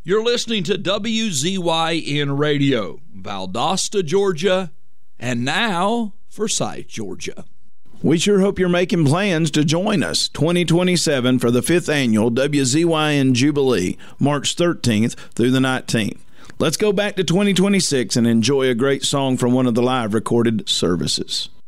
You're listening to WZYN Radio, Valdosta, Georgia, and now Forsyth, Georgia. We sure hope you're making plans to join us 2027 for the 5th annual WZYN Jubilee, March 13th through the 19th. Let's go back to 2026 and enjoy a great song from one of the live recorded services.